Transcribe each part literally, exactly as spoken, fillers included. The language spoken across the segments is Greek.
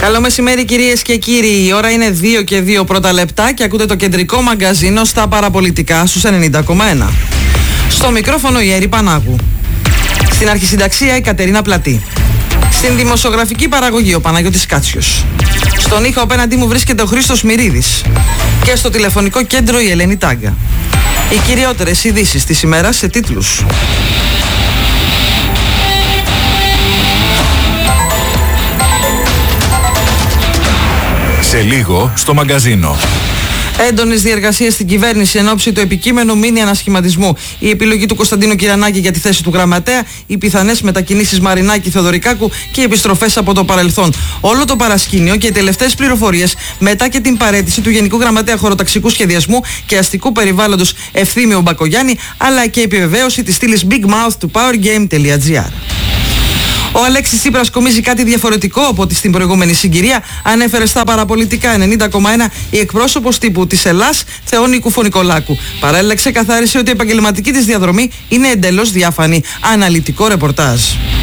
Καλό μεσημέρι κυρίες και κύριοι. Η ώρα είναι δύο και δύο πρώτα λεπτά και ακούτε το κεντρικό μαγκαζίνο στα παραπολιτικά στους ενενήντα κόμμα ένα. Στο μικρόφωνο η Έρη Πανάγου. Στην αρχισυνταξία η Κατερίνα Πλατή. Στην δημοσιογραφική παραγωγή ο Παναγιώτης Κάτσιος. Στον ήχο απέναντί μου βρίσκεται ο Χρήστος Μυρίδης. Και στο τηλεφωνικό κέντρο η Ελένη Τάγκα. Οι κυριότερες ειδήσεις της ημέρας σε τίτλους. Σε λίγο στο μαγκαζίνο. Έντονες διεργασίες στην κυβέρνηση εν ώψη του επικείμενου μίνι ανασχηματισμού. Η επιλογή του Κωνσταντίνου Κυρανάκη για τη θέση του γραμματέα, οι πιθανές μετακινήσεις Μαρινάκη-Θεοδωρικάκου και οι επιστροφές από το παρελθόν. Όλο το παρασκήνιο και οι τελευταίες πληροφορίες μετά και την παραίτηση του Γενικού Γραμματέα Χωροταξικού Σχεδιασμού και Αστικού Περιβάλλοντος Ευθύμιου Μπακογιάννη, αλλά και η επιβεβαίωση της στήλης big mouth του powergame τελεία gr. Ο Αλέξης Τσίπρας κομίζει κάτι διαφορετικό από ό,τι στην προηγούμενη συγκυρία, ανέφερε στα παραπολιτικά ενενήντα κόμμα ένα η εκπρόσωπος τύπου της Ελλάς, Θεόνη Κουφονικολάκου. Παράλληλα ξεκαθάρισε ότι η επαγγελματική της διαδρομή είναι εντελώς διάφανη. Αναλυτικό ρεπορτάζ.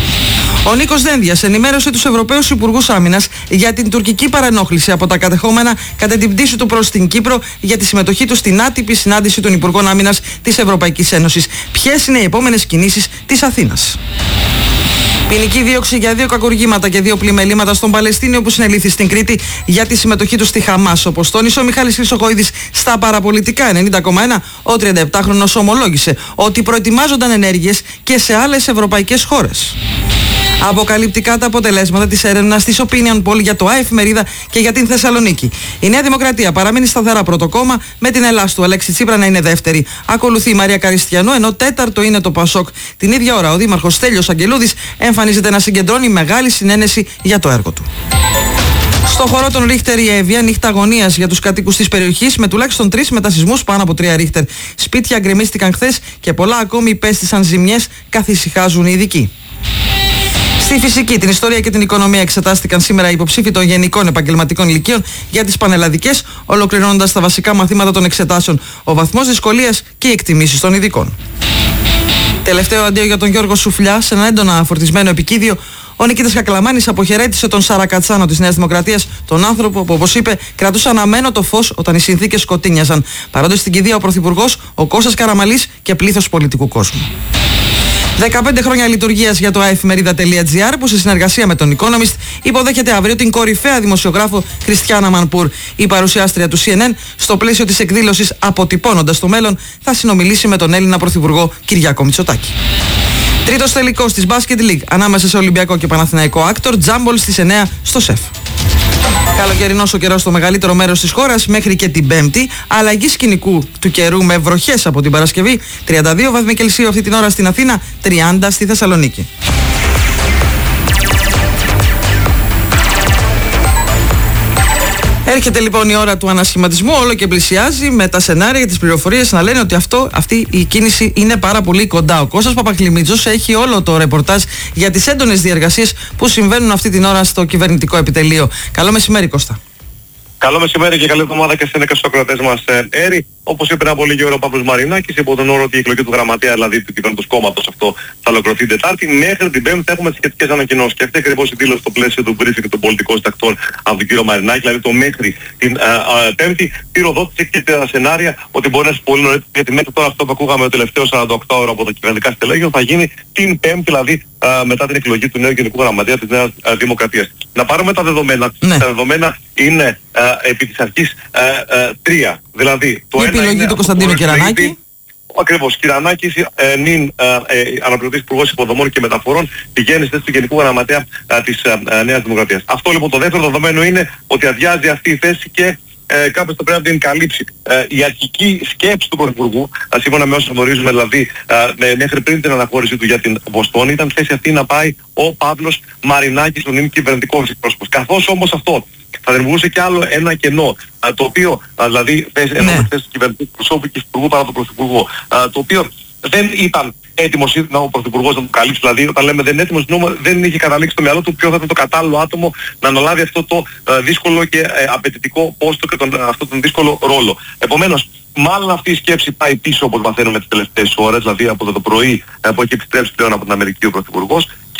Ο Νίκος Δένδιας ενημέρωσε τους Ευρωπαίους Υπουργούς Άμυνας για την τουρκική παρενόχληση από τα κατεχόμενα κατά την πτήση του προς την Κύπρο για τη συμμετοχή του στην άτυπη συνάντηση των Υπουργών Άμυνας της Ευρωπαϊκής Ένωσης. Ποιες είναι οι επόμενες κινήσεις της Αθήνας. Ποινική δίωξη για δύο κακουργήματα και δύο πλημελήματα στον Παλαιστίνιο που συνελήφθη στην Κρήτη για τη συμμετοχή του στη Χαμάς. Όπως τόνισε ο Μιχάλης Χρυσοχοΐδης στα παραπολιτικά ενενήντα κόμμα ένα, ο τριανταεπτάχρονος ομολόγησε ότι προετοιμάζονταν ενέργειες και σε άλλες ευρωπαϊκές χώρες. Αποκαλυπτικά τα αποτελέσματα της έρευνας της Opinion Poll για το ΑΕΦ-Μερίδα και για την Θεσσαλονίκη. Η Νέα Δημοκρατία παραμένει σταθερά πρώτο κόμμα, με την Ελλάς του Αλέξη Τσίπρα να είναι δεύτερη. Ακολουθεί η Μαρία Καριστιανού, ενώ τέταρτο είναι το Πασόκ. Την ίδια ώρα ο Δήμαρχος Στέλιος Αγγελούδης εμφανίζεται να συγκεντρώνει μεγάλη συνένεση για το έργο του. Στο χώρο των Ρίχτερ η Εύβοια, νύχτα αγωνίας για τους κατοίκους της περιοχής, με τουλάχιστον τρεις μετασυσμούς πάνω από τρία Ρίχτερ. Σπίτια γκρεμίστηκαν χθες και πολλά ακόμη υπέστησαν ζημιές, καθησυχάζουν οι ειδικοί. Στη φυσική, την ιστορία και την οικονομία εξετάστηκαν σήμερα οι υποψήφοι των Γενικών Επαγγελματικών Λυκείων για τις πανελλαδικές, ολοκληρώνοντας τα βασικά μαθήματα των εξετάσεων, ο βαθμός δυσκολίας και οι εκτιμήσεις των ειδικών. Τελευταίο αντίο για τον Γιώργο Σουφλιά, σε ένα έντονα φορτισμένο επικίδιο. Ο Νικήτας Κακλαμάνης αποχαιρέτησε τον Σαρακατσάνο της Νέας Δημοκρατίας, τον άνθρωπο που, όπως είπε, κρατούσε αναμένο το φως όταν οι συνθήκες σκοτίνιαζαν. Παρόντες στην κηδεία ο Πρωθυπουργός, ο Κώστας Καραμαλής και πλήθος πολιτικού κόσμου. δεκαπέντε χρόνια λειτουργίας για το αεφημερίδα τελεία gr που σε συνεργασία με τον Economist υποδέχεται αύριο την κορυφαία δημοσιογράφο Χριστιάνα Μανπούρ. Η παρουσιάστρια του σι εν εν στο πλαίσιο της εκδήλωσης «Αποτυπώνοντας το μέλλον» θα συνομιλήσει με τον Έλληνα Πρωθυπουργό Κυριάκο Μητσοτάκη. Τρίτος τελικός της Basket League ανάμεσα σε Ολυμπιακό και Παναθηναϊκό Άκτορ, τζάμπολ στις εννιά στο ΣΕΦ. Καλοκαιρινός ο καιρός στο μεγαλύτερο μέρος της χώρας μέχρι και την Πέμπτη. Αλλαγή σκηνικού του καιρού με βροχές από την Παρασκευή. τριάντα δύο βαθμοί Κελσίου αυτή την ώρα στην Αθήνα, τριάντα στη Θεσσαλονίκη. Έρχεται λοιπόν η ώρα του ανασχηματισμού, όλο και πλησιάζει, με τα σενάρια και τις πληροφορίες να λένε ότι αυτό, αυτή η κίνηση είναι πάρα πολύ κοντά. Ο Κώστας Παπαχλημίτσος έχει όλο το ρεπορτάζ για τις έντονες διεργασίες που συμβαίνουν αυτή την ώρα στο κυβερνητικό επιτελείο. Καλό μεσημέρι, Κώστα. Καλό μεσημέρι και καλή εβδομάδα και στις ακροατές μας, Έρη. Όπως είπε πριν από λίγη ώρα ο Παύλος Μαρινάκης, υπό τον όρο ότι η εκλογή του γραμματέα, δηλαδή του κυβερνητικού κόμματος, αυτό θα ολοκληρωθεί την Τετάρτη. Μέχρι την Πέμπτη θα έχουμε τις σχετικές ανακοινώσεις. Και αυτή ακριβώς η δήλωση στο πλαίσιο του briefing και των πολιτικών συντακτών από τον κύριο Μαρινάκη, δηλαδή το μέχρι την α, α, Πέμπτη, πυροδότησε και τα σενάρια ότι μπορεί να είναι πολύ νωρίς, γιατί μέχρι τώρα αυτό που ακούγαμε το τελευταίο σαράντα οκτώ ώρο από τα κυβερνητικά στελέχη θα γίνει την Πέμπτη, δηλαδή α, μετά την εκλογή του νέου Γενικού Γραμματέα της Νέας α, Δημοκρατίας. Να πάρουμε τα δεδομένα. Ναι. Τα δεδομένα είναι α, επί της αρχής α, α, τρία. Δηλαδή, το η επιλογή του Κωνσταντίνου Κυρανάκη. Ακριβώς. Κυρανάκης, ε, νυν ε, ε, αναπληρωτής υπουργός υποδομών και μεταφορών, πηγαίνει στη θέση του Γενικού Γραμματέα ε, της ε, Νέας Δημοκρατίας. Αυτό λοιπόν το δεύτερο δεδομένο είναι ότι αδειάζει αυτή η θέση και ε, κάποιος θα πρέπει να την καλύψει. Ε, η αρχική σκέψη του Πρωθυπουργού, σύμφωνα με όσα γνωρίζουμε δηλαδή ε, μέχρι πριν την αναχώρησή του για την Βοστόνη, ήταν θέση αυτή να πάει ο Παύλος Μαρινάκης, ο νυν κυβερνητικός εκπρόσωπος. Καθώς όμως αυτό θα δημιουργούσε και άλλο ένα κενό, α, το οποίο, α, δηλαδή, θέση, ναι. ενώ θέση του κυβερνητικού προσώπου και υπουργού παρά τον Πρωθυπουργό, α, το οποίο δεν ήταν έτοιμος να ο Πρωθυπουργός να το καλύψει, δηλαδή όταν λέμε δεν είναι έτοιμος, νόμο, δεν είχε καταλήξει στο μυαλό του ποιο θα ήταν το κατάλληλο άτομο να αναλάβει αυτό το α, δύσκολο και ε, απαιτητικό πόστο και τον, αυτό τον δύσκολο ρόλο. Επομένως, μάλλον αυτή η σκέψη πάει πίσω, όπως μαθαίνουμε τις τελευταίες ώρες, δηλαδή από το, το πρωί που έχει επιστρέψει πλέον από την Αμερική ο Πρωθυπουργός, και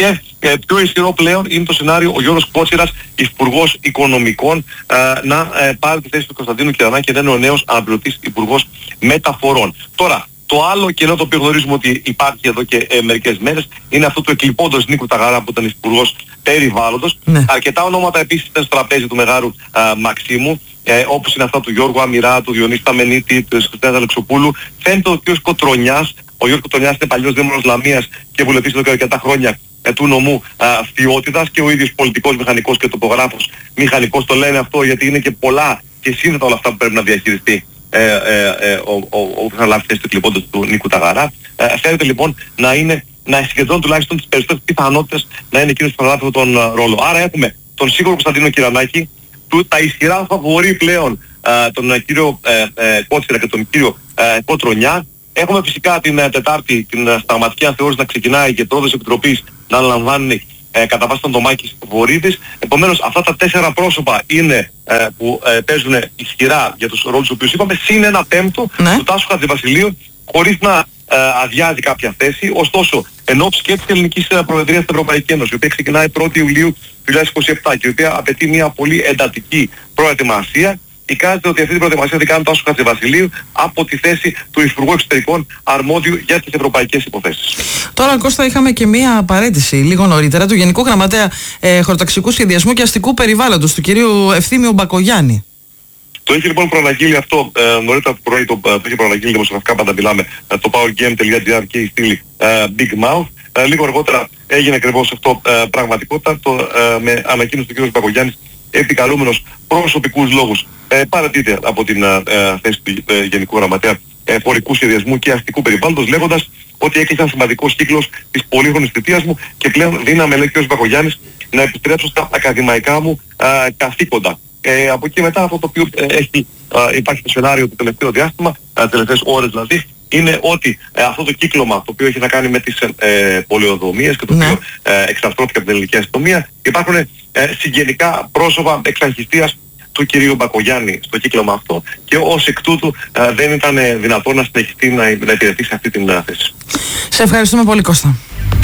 Και ε, πιο ισχυρό πλέον είναι το σενάριο ο Γιώργος Κότσιρας, Υπουργός Οικονομικών, ε, να ε, πάρει τη θέση του Κωνσταντίνου Κυρανάκη και να είναι ο νέος αναπληρωτής Υπουργός Μεταφορών. Τώρα, το άλλο κενό το οποίο γνωρίζουμε ότι υπάρχει εδώ και ε, μερικές μέρες είναι αυτό του εκλειπώντος Νίκου Ταγαρά που ήταν Υπουργός Περιβάλλοντος. Ναι. Αρκετά ονόματα επίσης ήταν στο τραπέζι του Μεγάλου α, Μαξίμου, ε, όπως είναι αυτά του Γιώργου Αμυρά, του Διονύση Ταμενίτη, του Χριστιανού Αλεξοπούλου. Φαίνεται ότι ο κ. Κοτρονιάς, ο Γιώργος Κοτρονιάς είναι παλιός δήμαρχος Λαμίας και βουλευτής εδώ και αρκετά χρόνια ε, του νομού Φθιώτιδας και ο ίδιος πολιτικός μηχανικός και τοπογράφος μηχανικός. Το λένε αυτό γιατί είναι και πολλά και σύνδετα όλα αυτά που πρέπει να διαχειριστεί Ε, ε, ε, ο, ο, ο, θα λάβει θέση του εκλειπώντος του Νίκου Ταγαρά. Ε, φαίνεται λοιπόν να είναι, να συγκεντρώνουν τουλάχιστον τις περισσότερες πιθανότητες να είναι εκείνος που θα λάβει αυτόν τον ρόλο. Άρα έχουμε τον σίγουρο Κωνσταντίνο Κυρανάκη, του, τα ισχυρά φαβορί πλέον ε, τον κύριο ε, ε, Κότσιρα και τον κύριο ε, Κοτρονιά. Έχουμε φυσικά την ε, Τετάρτη την ε, σταγματική αναθεώρηση να ξεκινάει και πρόεδρος Επιτροπής να αναλαμβάνει Ε, κατά βάση τον Τομάκης Βορύδης. Επομένως αυτά τα τέσσερα πρόσωπα είναι ε, που ε, παίζουν ισχυρά για τους ρόλους τους οποίους είπαμε, συν ένα πέμπτο ναι. του Τάσου Χατζηβασιλείου, χωρίς να ε, αδειάζει κάποια θέση. Ωστόσο, εν ώψη και της ελληνικής προεδρίας στην Ευρωπαϊκή Ένωση, η οποία ξεκινάει πρώτη Ιουλίου δύο χιλιάδες είκοσι επτά και η οποία απαιτεί μια πολύ εντατική προετοιμασία, εικάζεται ότι αυτή την προετοιμασία θα κάνει ο Τάσος Χατζηβασιλείου από τη θέση του Υπουργού Εξωτερικών αρμόδιου για τις ευρωπαϊκές υποθέσεις. Τώρα, Κώστα, είχαμε και μία παρέτηση λίγο νωρίτερα του Γενικού Γραμματέα ε, Χωροταξικού Σχεδιασμού και Αστικού Περιβάλλοντος, του κυρίου Ευθύμιου Μπακογιάννη. Το είχε λοιπόν προαναγγείλει αυτό ε, νωρίτερα το πρωί, το, το είχε προαναγγείλει δημοσιογραφικά, πάντα μιλάμε, ε, το powergame.gr και η στήλη ε, Big Mouth. Ε, λίγο αργότερα έγινε ακριβώς αυτό ε, πραγματικότητα, το, ε, με ανακοίνωση του κ. Μπακογιάννης, επικαλούμενος προσωπικούς λόγους ε, παρατείται από την ε, θέση του ε, Γενικού Γραμματέα ε, Χωρικού Σχεδιασμού και Αστικού Περιβάλλοντος, λέγοντας ότι έκλεισε ένα σημαντικός κύκλος της πολύχρονης θητείας μου και πλέον δύναμη, λέει ο κ. Μπακογιάννης, να επιστρέψω στα ακαδημαϊκά μου ε, καθήκοντα. Ε, από εκεί μετά αυτό το οποίο ε, έχει, ε, υπάρχει το σενάριο το τελευταίο διάστημα, ε, τελευταίες ώρες δηλαδή, είναι ότι ε, αυτό το κύκλωμα το οποίο έχει να κάνει με τις ε, πολεοδομίες και το ναι. οποίο ε, εξαρτώθηκε από την ελληνική αστυνομία, υπάρχουν ε, συγγενικά πρόσωπα εξαρχιστίας του κυρίου Μπακογιάννη στο κύκλωμα αυτό και ως εκ τούτου ε, δεν ήταν δυνατόν να συνεχιστεί να, να υπηρετήσει αυτή την uh, θέση. Σε ευχαριστούμε πολύ, Κώστα.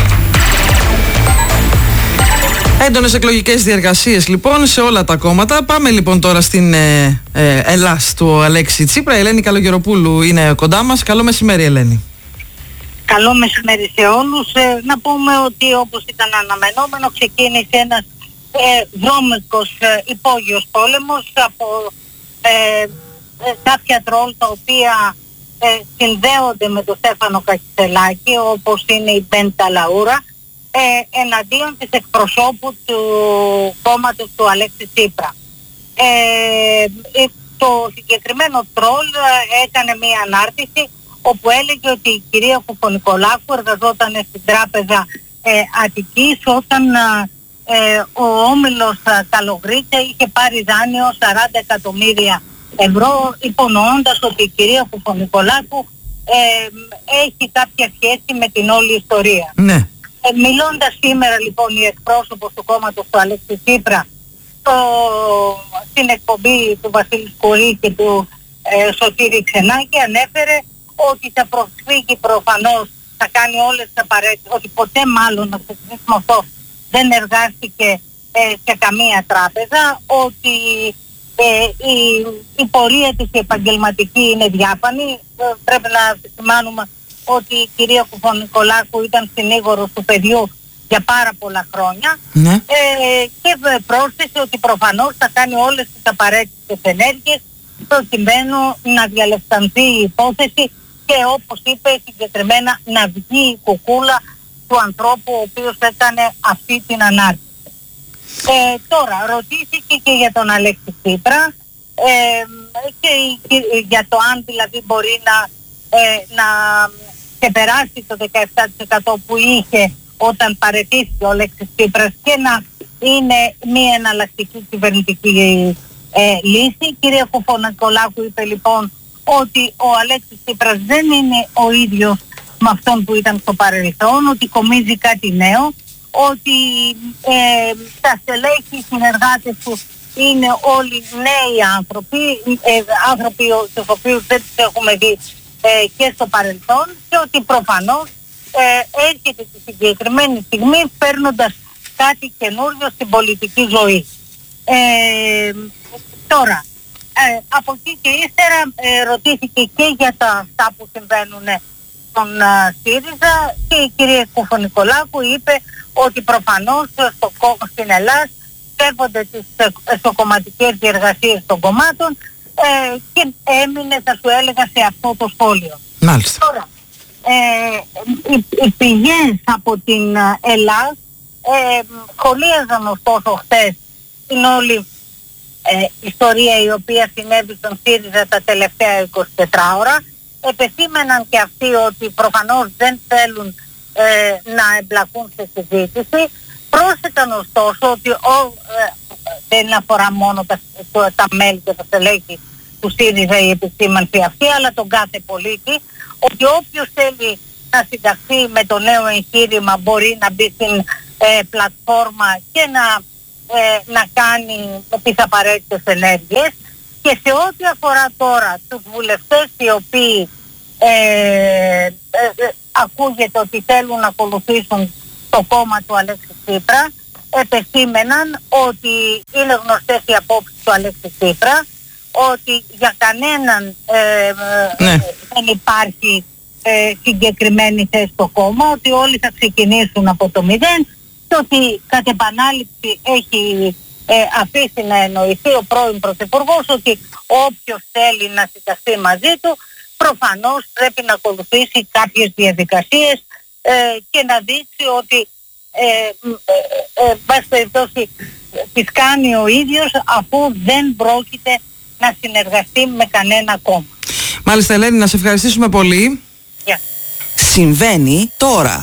Έντονες εκλογικές διεργασίες λοιπόν σε όλα τα κόμματα. Πάμε λοιπόν τώρα στην ε, ε, Ελλάς του Αλέξη Τσίπρα. Η Ελένη Καλογεροπούλου είναι κοντά μας. Καλό μεσημέρι, Ελένη. Καλό μεσημέρι σε όλους. Ε, να πούμε ότι όπως ήταν αναμενόμενο ξεκίνησε ένας ε, δρόμικος ε, υπόγειος πόλεμος από ε, ε, κάποια τρόλ τα οποία ε, συνδέονται με τον Στέφανο Κασιτελάκη, όπως είναι η Μπέντα Λαούρα, Ε, εναντίον της εκπροσώπου του κόμματος του Αλέξη Τσίπρα. Ε, ε, το συγκεκριμένο τρόλ έκανε μία ανάρτηση όπου έλεγε ότι η κυρία Κουφονικολάκου εργαζόταν στην τράπεζα ε, Αττικής όταν ε, ο όμιλος Καλογρίτσα είχε πάρει δάνειο σαράντα εκατομμύρια ευρώ, υπονοώντας ότι η κυρία Κουφονικολάκου ε, έχει κάποια σχέση με την όλη ιστορία. Ναι. Ε, μιλώντας σήμερα λοιπόν η εκπρόσωπος του κόμματος του Αλέξη Τσίπρα στο, στην εκπομπή του Βασίλη Σκουρή και του ε, Σωτήρη Ξενάκη, ανέφερε ότι θα προσφύγει προφανώς, θα κάνει όλες τις απαραίτητες, ότι ποτέ μάλλον να ξεκινήσουμε αυτό δεν εργάστηκε ε, σε καμία τράπεζα, ότι ε, η, η πορεία της επαγγελματική είναι διάφανη. Ε, πρέπει να επισημάνουμε ότι η κυρία Κουφονικολάκου ήταν συνήγορος του παιδιού για πάρα πολλά χρόνια. Ναι. Ε, και πρόσθεσε ότι προφανώς θα κάνει όλες τις απαραίτητες ενέργειες προκειμένου να διαλευκανθεί η υπόθεση και όπως είπε συγκεκριμένα να βγει η κουκούλα του ανθρώπου ο οποίος έκανε αυτή την ανάρτηση. Ε, τώρα ρωτήθηκε και για τον Αλέξη Τσίπρα ε, και για το αν δηλαδή μπορεί να, ε, να ξεπεράσει το δεκαεπτά τοις εκατό που είχε όταν παραιτήθηκε ο Αλέξης Τσίπρας και να είναι μια εναλλακτική κυβερνητική ε, λύση. Η κυρία Κουφονικολάκου είπε λοιπόν ότι ο Αλέξης Τσίπρας δεν είναι ο ίδιος με αυτόν που ήταν στο παρελθόν, ότι κομίζει κάτι νέο, ότι ε, τα στελέχη, οι συνεργάτες του είναι όλοι νέοι άνθρωποι, ε, άνθρωποι τους οποίους δεν τους έχουμε δει ε, και στο παρελθόν, και ότι προφανώς ε, έρχεται τη συγκεκριμένη στιγμή φέρνοντας κάτι καινούργιο στην πολιτική ζωή. Ε, τώρα, ε, από εκεί και ύστερα ε, ρωτήθηκε και για τα αυτά που συμβαίνουν στον uh, ΣΥΡΙΖΑ και η κυρία Κουφονικολάκου είπε ότι προφανώς στο, στην Ελλάδα σέβονται τις εσωκομματικές διεργασίες των κομμάτων ε, και έμεινε, θα σου έλεγα, σε αυτό το σχόλιο. Μάλιστα. Τώρα, ε, οι, οι πηγές από την Ελλάδα ε, σχολίαζαν ωστόσο χθες την όλη ε, ιστορία η οποία συνέβη στον ΣΥΡΙΖΑ τα τελευταία είκοσι τέσσερις ώρα. Επεσήμεναν και αυτοί ότι προφανώς δεν θέλουν ε, να εμπλακούν σε συζήτηση. Πρόσθεταν ωστόσο ότι ο, ε, δεν αφορά μόνο τα, το, τα μέλη και τα στελέχη του ΣΥΡΙΖΑ η επισήμανση αυτή, αλλά τον κάθε πολίτη, ότι όποιος θέλει να συνταχθεί με το νέο εγχείρημα μπορεί να μπει στην ε, πλατφόρμα και να, ε, να κάνει τις απαραίτητες ενέργειες. Και σε ό,τι αφορά τώρα τους βουλευτές οι οποίοι ε, ε, ε, ακούγεται ότι θέλουν να ακολουθήσουν το κόμμα του Αλέξη Τσίπρα, επεσήμεναν ότι είναι γνωστές οι απόψεις του Αλέξη Τσίπρα, ότι για κανέναν ε, ναι. ε, δεν υπάρχει ε, συγκεκριμένη θέση στο κόμμα, ότι όλοι θα ξεκινήσουν από το μηδέν και ότι κατ' επανάληψη έχει ε, αφήσει να εννοηθεί ο πρώην Πρωθυπουργός ότι όποιος θέλει να συνταχθεί μαζί του προφανώς πρέπει να ακολουθήσει κάποιες διαδικασίες ε, και να δείξει ότι ε, ε, ε, βάση περιπτώσει τις κάνει ο ίδιος αφού δεν πρόκειται να συνεργαστεί με κανένα κόμμα. Μάλιστα, Ελένη, να σε ευχαριστήσουμε πολύ. Yeah. Συμβαίνει τώρα.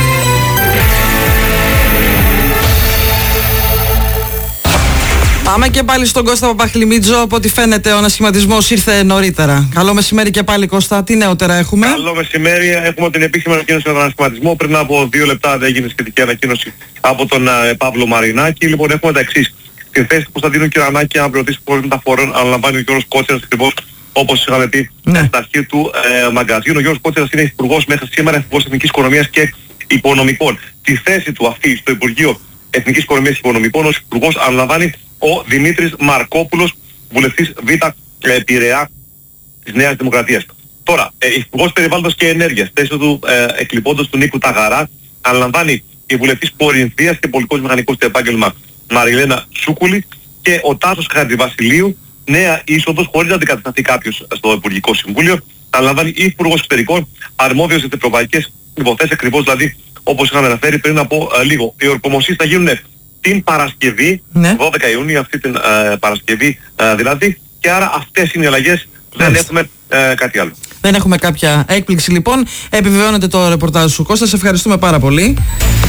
Πάμε και πάλι στον Κώστα Παπαχλημίτζο. Από ό,τι φαίνεται ο ανασχηματισμός ήρθε νωρίτερα. Καλό μεσημέρι και πάλι, Κώστα. Τι νεότερα έχουμε? Καλό μεσημέρι. Έχουμε την επίσημη ανακοίνωση για τον ανασχηματισμό. Πριν από δύο λεπτά έγινε σχετική ανακοίνωση από τον uh, Παύλο Μαρινάκη. Λοιπόν, έχουμε τα εξής. Στην θέση του Κωνσταντίνου Κυρανάκη, αναπληρωτής του μεταφορών, αναλαμβάνει ο Γιώργος Κότσιρας, ακριβώς όπως είχαμε πει ναι. στην αρχή του ε, μαγκαζίνου. Ο Γιώργος Κότσιρας είναι υπουργός μέχρι σήμερα, υπουργός Εθνικής Οικονομίας και Υπονομικών. Τη θέση του αυτή στο Υπουργείο Εθνικής Οικονομίας και Υπονομικών ως υπουργός αναλαμβάνει ο Δημήτρης Μαρκόπουλος, βουλευτής Β ε, Πειραιά της Νέας Δημοκρατίας. Τώρα, ε, υπουργός Περιβάλλοντος και Ενέργειας, θέση του ε, εκλειπώντος του Νίκου Ταγαρά, αναλαμβάνει η βουλευτής Πορυνθίας και πολιτικός μηχανικός στο επάγγελμα Μαριλένα Σούκουλη και ο Τάσος Χατζηβασιλείου, νέα είσοδος χωρίς να αντικατασταθεί κάποιος στο Υπουργικό Συμβούλιο, αναλαμβάνει η υπουργός Εξωτερικών, αρμόδιος για τις ευρωπαϊκές υποθέσεις, ακριβώς δηλαδή όπως είχαμε αναφέρει πριν από ε, λίγο. Οι ορκομοσίες θα γίνουν την Παρασκευή, ναι. δώδεκα Ιουνίου, αυτή την ε, Παρασκευή ε, δηλαδή, και άρα αυτές είναι οι αλλαγές, δεν έχουμε ε, κάτι άλλο. Δεν έχουμε κάποια έκπληξη λοιπόν. Επιβεβαιώνεται το ρεπορτάζ σου, Κώστα. Σε ευχαριστούμε πάρα πολύ.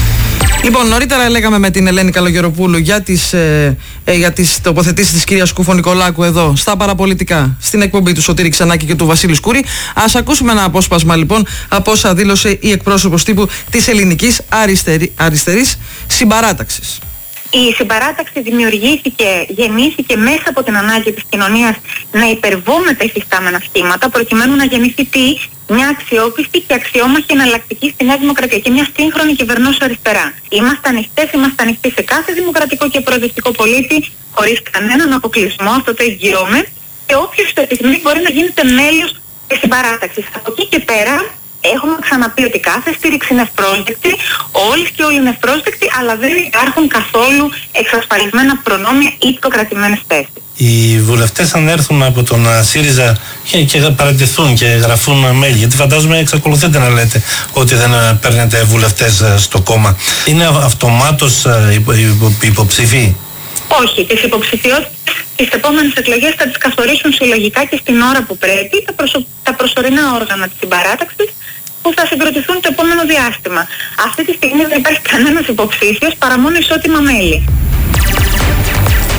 Λοιπόν, νωρίτερα λέγαμε με την Ελένη Καλογεροπούλου για τις, ε, ε, για τις τοποθετήσεις της κυρίας Κουφονικολάκου εδώ στα παραπολιτικά, στην εκπομπή του Σωτήρη Ξανάκη και του Βασίλη Σκούρη. Ας ακούσουμε ένα απόσπασμα λοιπόν από όσα δήλωσε η εκπρόσωπος τύπου της ελληνικής αριστερή, αριστερής συμπαράταξης. Η συμπαράταξη δημιουργήθηκε, γεννήθηκε μέσα από την ανάγκη της κοινωνίας να υπερβούμε τα υφιστάμενα σχήματα προκειμένου να γεννηθεί τι, μια αξιόπιστη και αξιόμαχη εναλλακτική στη Νέα Δημοκρατία και μια σύγχρονη κυβερνώσα αριστερά. Είμαστε ανοιχτές, είμαστε ανοιχτοί σε κάθε δημοκρατικό και προοδευτικό πολίτη, χωρίς κανέναν αποκλεισμό, αυτό το εγγυώμαι, και όποιος το επιθυμεί μπορεί να γίνεται μέλος της συμπαράταξης. Από εκεί και πέρα, έχουμε ξαναπεί ότι κάθε στήριξη είναι ευπρόσδεκτη, όλες και όλοι είναι ευπρόσδεκτοι, αλλά δεν υπάρχουν καθόλου εξασφαλισμένα προνόμια ή προκρατημένες θέσεις. Οι βουλευτές αν έρθουν από τον ΣΥΡΙΖΑ και, και παρατηθούν και γραφούν mail, γιατί φαντάζομαι εξακολουθείτε να λέτε ότι δεν παίρνετε βουλευτές στο κόμμα, είναι αυτομάτως υπο, υπο, υποψηφοί? Όχι, τις υποψηφιότητες τις επόμενες εκλογές θα τις καθορίσουν συλλογικά και στην ώρα που πρέπει τα, προσω... τα προσωρινά όργανα της συμπαράταξης που θα συγκροτηθούν το επόμενο διάστημα. Αυτή τη στιγμή δεν υπάρχει κανένας υποψήφιος παρά μόνο ισότιμα μέλη.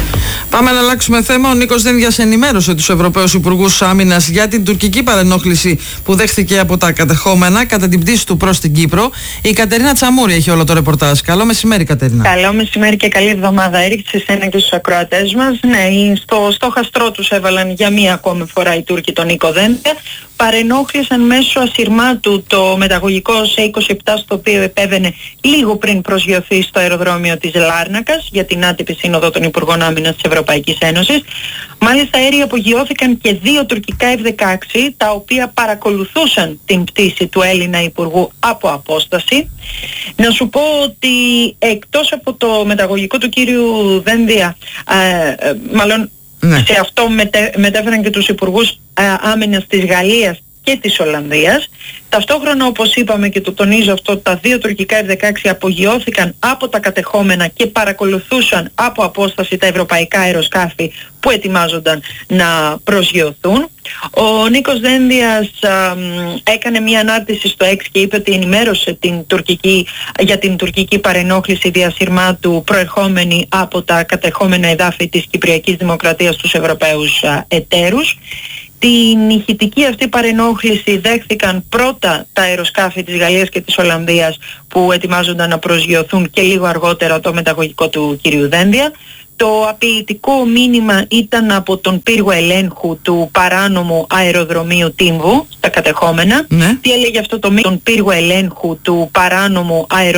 Πάμε να αλλάξουμε θέμα. Ο Νίκος Δένδιας ενημέρωσε τους Ευρωπαίους Υπουργούς Άμυνας για την τουρκική παρενόχληση που δέχθηκε από τα κατεχόμενα κατά την πτήση του προς την Κύπρο. Η Κατερίνα Τσαμούρη έχει όλο το ρεπορτάζ. Καλό μεσημέρι, Κατερίνα. Καλό μεσημέρι και καλή εβδομάδα. Έριξε σε ένα και στους ακροατές μας. Ναι, στο στόχαστρό τους έβαλαν για μία ακόμη φορά οι Τούρκοι τον Νίκο Δένδια. Παρενόχλησαν μέσω ασυρμάτου το μεταγωγικό σε είκοσι επτά, στο οποίο επέβαινε λίγο πριν προσγειωθεί στο αεροδρόμιο της Λάρνακας για την άτυπη σύνοδο των Υπουργών Άμυνας της Ευρωπαϊκής Ένωσης. Μάλιστα αέρια απογειώθηκαν και δύο τουρκικά εφ δεκαέξι, τα οποία παρακολουθούσαν την πτήση του Έλληνα Υπουργού από απόσταση. Να σου πω ότι εκτός από το μεταγωγικό του κύριου Δένδια, ε, ε, μάλλον ναι. σε αυτό μετέ, μετέφεραν και τους Υπουργούς ε, Άμυνας της Γαλλίας και της Ολλανδίας. Ταυτόχρονα, όπως είπαμε και το τονίζω αυτό, τα δύο τουρκικά εφ δεκαέξι απογειώθηκαν από τα κατεχόμενα και παρακολουθούσαν από απόσταση τα ευρωπαϊκά αεροσκάφη που ετοιμάζονταν να προσγειωθούν. Ο Νίκος Δένδιας α, έκανε μια ανάρτηση στο X και είπε ότι ενημέρωσε την τουρκική, για την τουρκική παρενόχληση διασυρμάτου προερχόμενη από τα κατεχόμενα εδάφη της Κυπριακής Δημοκρατίας στους Ευρωπαίους α, εταίρους. Την ηχητική αυτή παρενόχληση δέχθηκαν πρώτα τα αεροσκάφη της Γαλλίας και της Ολλανδίας που ετοιμάζονταν να προσγειωθούν και λίγο αργότερα το μεταγωγικό του κυρίου Δένδια. Το απειλητικό μήνυμα ήταν από τον πύργο ελέγχου του παράνομου αεροδρομίου Τύμβου στα κατεχόμενα. Ναι. Τι έλεγε αυτό το μήνυμα, τον πύργο ελέγχου του παράνομου αεροδρομίου